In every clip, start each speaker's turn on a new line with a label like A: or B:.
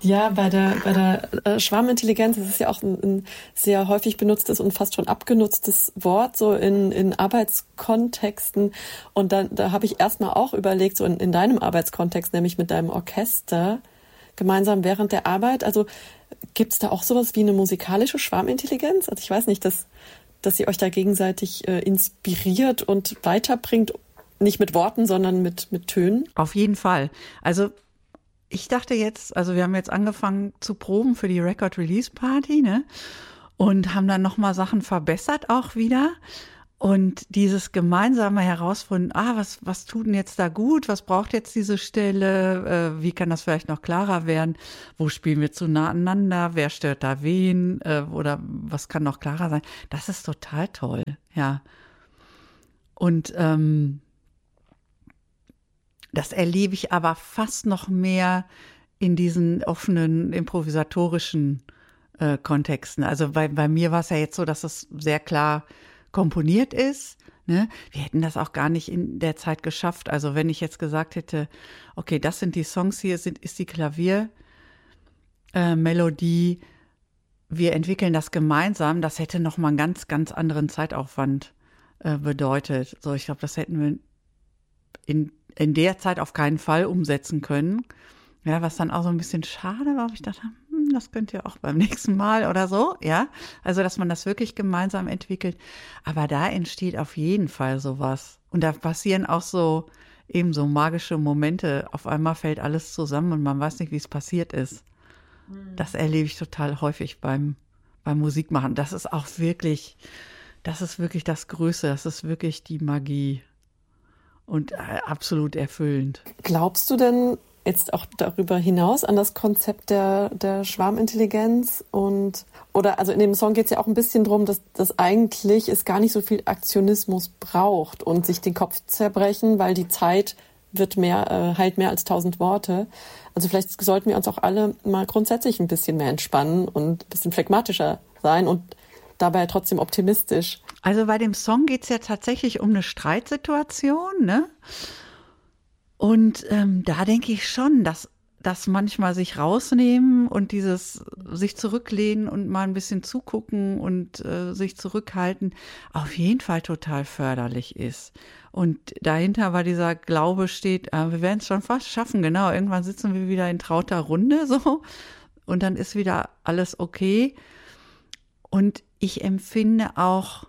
A: Ja, bei der Schwarmintelligenz, das ist ja auch ein sehr häufig benutztes und fast schon abgenutztes Wort, so in Arbeitskontexten. Und da habe ich erstmal auch überlegt, so in deinem Arbeitskontext, nämlich mit deinem Orchester, gemeinsam während der Arbeit. Also gibt's da auch sowas wie eine musikalische Schwarmintelligenz? Also ich weiß nicht, dass ihr euch da gegenseitig inspiriert und weiterbringt, nicht mit Worten, sondern mit Tönen?
B: Auf jeden Fall. Also ich dachte jetzt, also wir haben jetzt angefangen zu proben für die Record-Release-Party, ne? Und haben dann nochmal Sachen verbessert auch wieder. Und dieses gemeinsame Herausfinden, was tut denn jetzt da gut? Was braucht jetzt diese Stelle? Wie kann das vielleicht noch klarer werden? Wo spielen wir zu nah aneinander? Wer stört da wen? Oder was kann noch klarer sein? Das ist total toll, ja. Und das erlebe ich aber fast noch mehr in diesen offenen, improvisatorischen Kontexten. Also bei mir war es ja jetzt so, dass es sehr klar komponiert ist. Ne? Wir hätten das auch gar nicht in der Zeit geschafft. Also wenn ich jetzt gesagt hätte, okay, das sind die Songs hier, ist die Klaviermelodie, wir entwickeln das gemeinsam, das hätte nochmal einen ganz, ganz anderen Zeitaufwand bedeutet. So, ich glaube, das hätten wir in der Zeit auf keinen Fall umsetzen können. Ja, was dann auch so ein bisschen schade war, aber ich dachte, das könnt ihr auch beim nächsten Mal oder so, ja. Also, dass man das wirklich gemeinsam entwickelt. Aber da entsteht auf jeden Fall sowas. Und da passieren auch so magische Momente. Auf einmal fällt alles zusammen und man weiß nicht, wie es passiert ist. Das erlebe ich total häufig beim Musikmachen. Das ist wirklich das Größte. Das ist wirklich die Magie. Und absolut erfüllend.
A: Glaubst du denn jetzt auch darüber hinaus an das Konzept der Schwarmintelligenz? Also in dem Song geht es ja auch ein bisschen drum, dass eigentlich es gar nicht so viel Aktionismus braucht und sich den Kopf zerbrechen, weil die Zeit heilt mehr als 1000 Worte. Also vielleicht sollten wir uns auch alle mal grundsätzlich ein bisschen mehr entspannen und ein bisschen phlegmatischer sein und dabei trotzdem optimistisch.
B: Also bei dem Song geht es ja tatsächlich um eine Streitsituation, ne? Und da denke ich schon, dass manchmal sich rausnehmen und dieses sich zurücklehnen und mal ein bisschen zugucken und sich zurückhalten auf jeden Fall total förderlich ist. Und dahinter war dieser Glaube steht, wir werden es schon fast schaffen, genau, irgendwann sitzen wir wieder in trauter Runde so und dann ist wieder alles okay. Und ich empfinde auch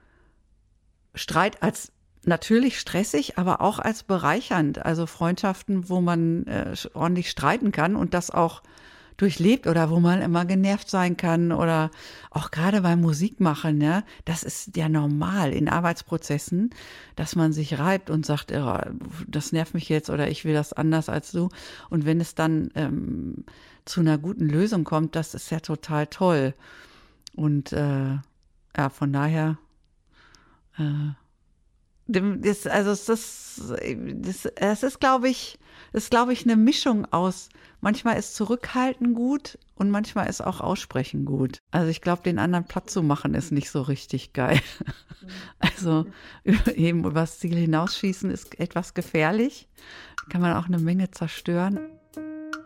B: Streit als natürlich stressig, aber auch als bereichernd. Also Freundschaften, wo man ordentlich streiten kann und das auch durchlebt oder wo man immer genervt sein kann oder auch gerade beim Musikmachen, ja, das ist ja normal in Arbeitsprozessen, dass man sich reibt und sagt, das nervt mich jetzt oder ich will das anders als du. Und wenn es dann zu einer guten Lösung kommt, das ist ja total toll. Und von daher es ist, glaube ich, eine Mischung aus, manchmal ist Zurückhalten gut und manchmal ist auch Aussprechen gut. Also ich glaube, den anderen platt zu machen ist nicht so richtig geil. Also eben übers Ziel hinausschießen ist etwas gefährlich, kann man auch eine Menge zerstören.